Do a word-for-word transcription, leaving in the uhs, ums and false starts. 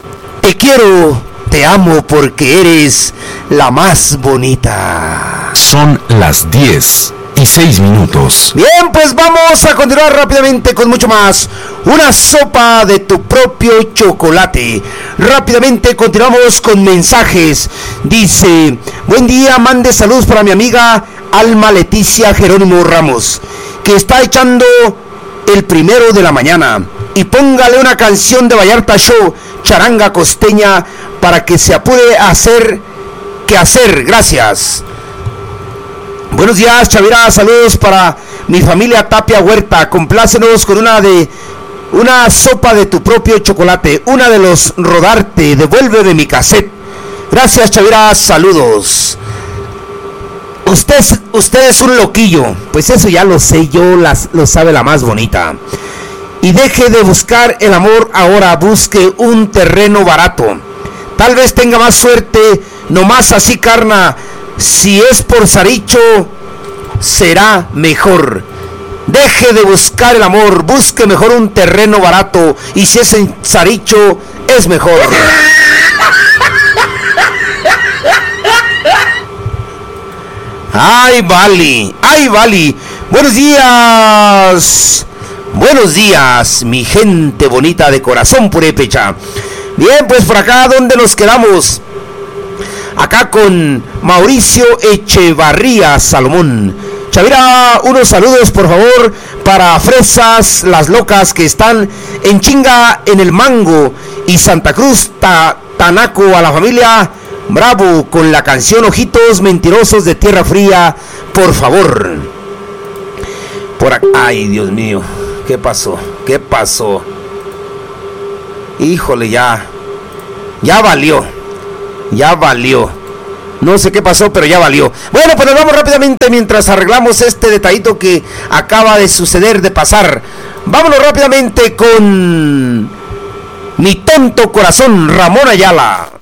Te quiero, te amo porque eres la más bonita. Son las diez y seis minutos. Bien, pues vamos a continuar rápidamente con mucho más. Una sopa de tu propio chocolate. Rápidamente continuamos con mensajes. Dice: buen día, mande saludos para mi amiga Alma Leticia Jerónimo Ramos, que está echando el primero de la mañana. Y póngale una canción de Vallarta Show, charanga costeña, para que se apure a hacer que hacer. Gracias. Buenos días, Chavira. Saludos para mi familia Tapia Huerta. Complácenos con una de una sopa de tu propio chocolate. Una de los Rodarte. Devuélveme mi cassette. Gracias, Chavira. Saludos. Usted, usted es un loquillo. Pues eso ya lo sé yo, las, lo sabe la más bonita. Y deje de buscar el amor ahora, busque un terreno barato. Tal vez tenga más suerte, nomás así, carna. Si es por Saricho, será mejor. Deje de buscar el amor, busque mejor un terreno barato. Y si es en Saricho, es mejor. Ay, Vali, ay, Vali. Buenos días. Buenos días, mi gente bonita de corazón purépecha. Bien, pues por acá, ¿dónde nos quedamos? Acá con Mauricio Echevarría Salomón. Chavira, unos saludos por favor para Fresas Las Locas, que están en chinga en el Mango, y Santa Cruz ta, Tanaco, a la familia Bravo con la canción Ojitos Mentirosos de Tierra Fría, por favor. Por acá, ay, Dios mío. ¿Qué pasó? ¿Qué pasó? Híjole, ya. Ya valió. Ya valió. No sé qué pasó, pero ya valió. Bueno, pues nos vamos rápidamente mientras arreglamos este detallito que acaba de suceder, de pasar. Vámonos rápidamente con Mi Tonto Corazón, Ramón Ayala.